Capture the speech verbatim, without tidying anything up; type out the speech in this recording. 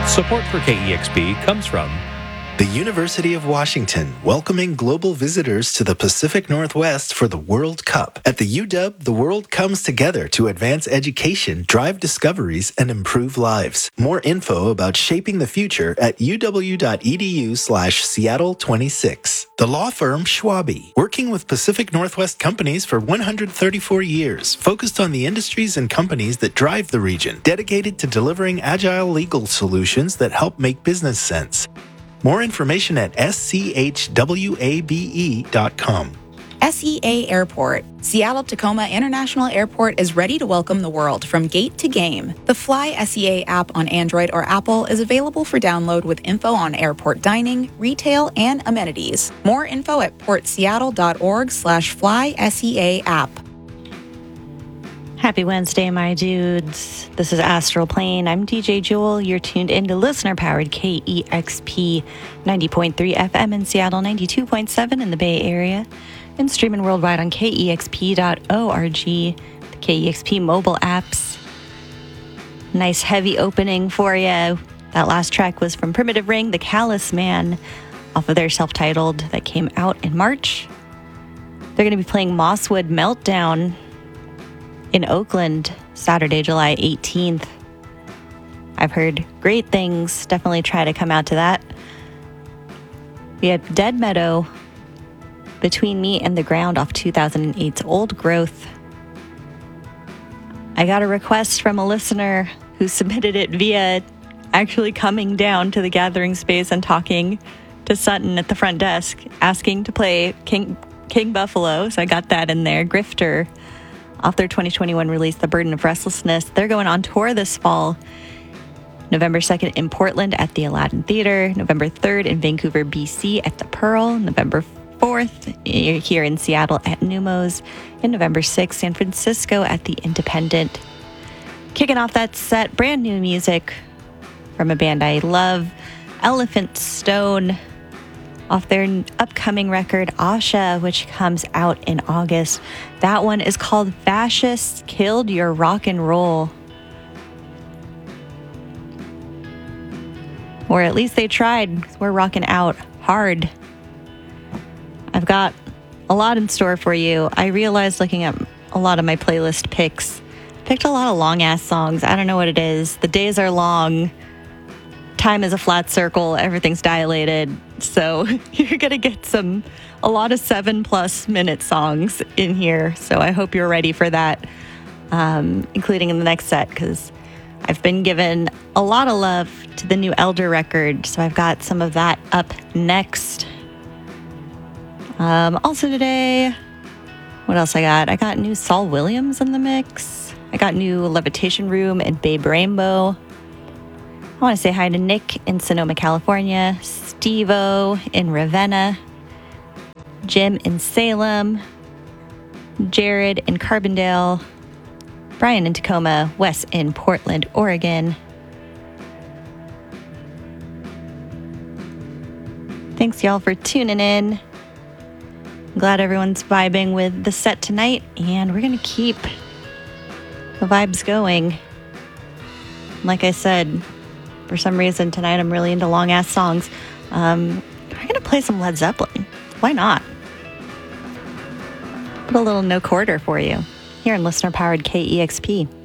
Support for K E X P comes from the University of Washington, welcoming global visitors to the Pacific Northwest for the World Cup. At the U W, the world comes together to advance education, drive discoveries, and improve lives. More info about shaping the future at uw.edu slash Seattle 26. The law firm Schwabe, working with Pacific Northwest companies for one hundred thirty-four years, focused on the industries and companies that drive the region, dedicated to delivering agile legal solutions that help make business sense. More information at s c h w a b e dot com. S E A Airport. Seattle-Tacoma International Airport is ready to welcome the world from gate to game. The Fly S E A app on Android or Apple is available for download with info on airport dining, retail, and amenities. More info at portseattle.org slash fly SEA app. Happy Wednesday, my dudes. This is Astral Plane. I'm D J Jewel. You're tuned into listener-powered K E X P ninety point three F M in Seattle, ninety-two point seven in the Bay Area, and streaming worldwide on K E X P dot org, the K E X P mobile apps. Nice heavy opening for you. That last track was from Primitive Ring, The Callous Man, off of their self-titled that came out in March. They're going to be playing Mosswood Meltdown in Oakland, Saturday, July eighteenth. I've heard great things. Definitely try to come out to that. We had Dead Meadow, Between Me and the Ground off two thousand eight's Old Growth. I got a request from a listener who submitted it via actually coming down to the gathering space and talking to Sutton at the front desk, asking to play King, King Buffalo. So I got that in there. Grifter, off their twenty twenty-one release, The Burden of Restlessness. They're going on tour this fall. November second in Portland at the Aladdin Theater. November third in Vancouver, B C at the Pearl. November fourth here in Seattle at Numos. And November sixth, San Francisco at the Independent. Kicking off that set, brand new music from a band I love, Elephant Stone, off their upcoming record, Asha, which comes out in August. That one is called Fascists Killed Your Rock and Roll. Or at least they tried, because we're rocking out hard. I've got a lot in store for you. I realized looking at a lot of my playlist picks, picked a lot of long-ass songs. I don't know what it is. The days are long. Time is a flat circle. Everything's dilated. So you're going to get some, a lot of seven plus minute songs in here. So I hope you're ready for that, um, including in the next set, because I've been given a lot of love to the new Elder record. So I've got some of that up next. Um, also today, what else I got? I got new Saul Williams in the mix. I got new Levitation Room and Babe Rainbow. I want to say hi to Nick in Sonoma, California, Steve-O in Ravenna, Jim in Salem, Jared in Carbondale, Brian in Tacoma, Wes in Portland, Oregon. Thanks, y'all, for tuning in. I'm glad everyone's vibing with the set tonight, and we're going to keep the vibes going. Like I said, for some reason tonight I'm really into long-ass songs. Um, we're going to play some Led Zeppelin. Why not? Put a little no quarter for you here in listener-powered K E X P.